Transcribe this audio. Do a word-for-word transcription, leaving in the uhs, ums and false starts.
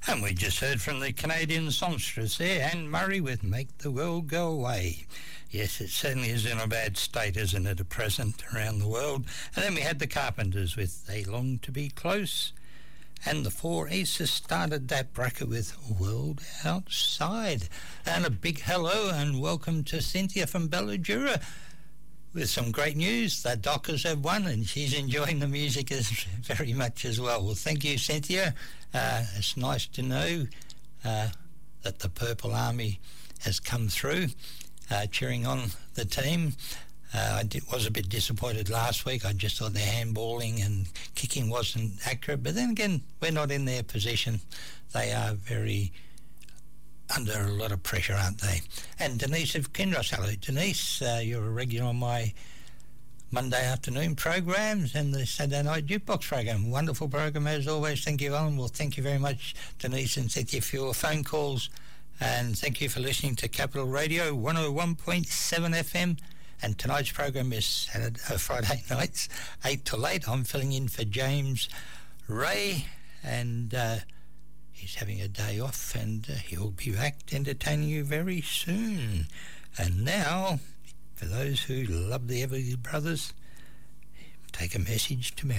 And we just heard from the Canadian songstress there, Anne Murray, with Make the World Go Away. Yes, it certainly is in a bad state, isn't it, at present around the world. And then we had the Carpenters with They Long to Be Close. And the Four Aces started that bracket with World Outside. And a big hello and welcome to Cynthia from Belladura with some great news. The Dockers have won and she's enjoying the music as, very much as well. Well, thank you, Cynthia. Uh, it's nice to know uh, that the Purple Army has come through, uh, cheering on the team. Uh, I did, was a bit disappointed last week. I just thought their handballing and kicking wasn't accurate. But then again, we're not in their position. They are very under a lot of pressure, aren't they? And Denise of Kinross, hello. Denise, uh, you're a regular on my Monday afternoon programs and the Saturday night jukebox program. Wonderful program as always. Thank you, Alan. Well, thank you very much, Denise and Cynthia, for your phone calls. And thank you for listening to Capital Radio one oh one point seven F M. And tonight's program is Saturday, uh, Friday nights, eight till eight. I'm filling in for James Ray, and uh, he's having a day off, and uh, he'll be back to entertain you very soon. And now, for those who love the Everly Brothers, take a message to Mary.